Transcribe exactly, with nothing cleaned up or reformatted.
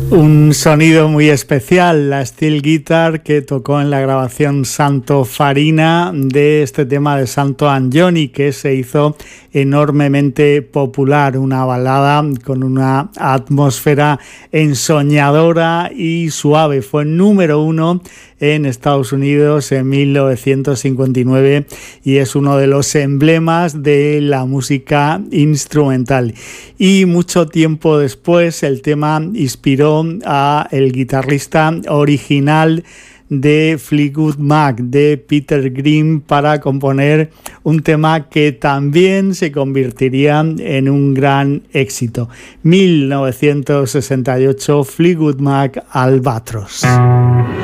Un sonido muy especial, la steel guitar que tocó en la grabación Santo Farina de este tema de Santo Angioni, que se hizo enormemente popular, una balada con una atmósfera ensoñadora y suave. Fue número uno en Estados Unidos en mil novecientos cincuenta y nueve y es uno de los emblemas de la música instrumental. Y mucho tiempo después el tema inspiró a el guitarrista original de Fleetwood Mac, de Peter Green, para componer un tema que también se convertiría en un gran éxito. mil novecientos sesenta y ocho, Fleetwood Mac, Albatross.